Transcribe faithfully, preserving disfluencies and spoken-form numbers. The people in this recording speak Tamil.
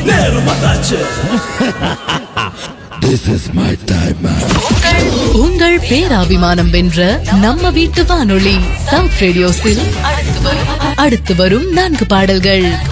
This is my time, man. உங்கள் பேராபிமானம் வென்ற நம்ம வீட்டு வானொலி சவுத் ரேடியோஸில் அடுத்து வரும் நான்கு பாடல்கள்.